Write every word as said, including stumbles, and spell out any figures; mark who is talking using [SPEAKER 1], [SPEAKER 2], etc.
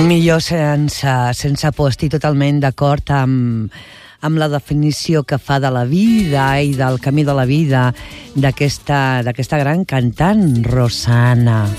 [SPEAKER 1] Millor sense, sense por, estic totalment d'acord amb, amb la definició que fa de la vida i del camí de la vida d'aquesta d'aquesta gran cantant, Rosana.